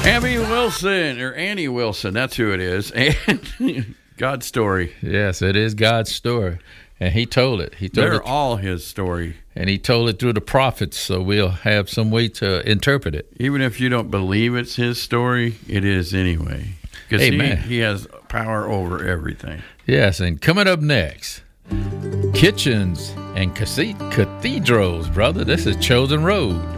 Abby Wilson, or Annie Wilson, that's who it is. And God's story. Yes, it is God's story. And he told it. They're all his story. And he told it through the prophets, so we'll have some way to interpret it. Even if you don't believe it's his story, it is anyway. Because he has power over everything. Yes, and coming up next, kitchens and cathedrals, brother. This is Chosen Road.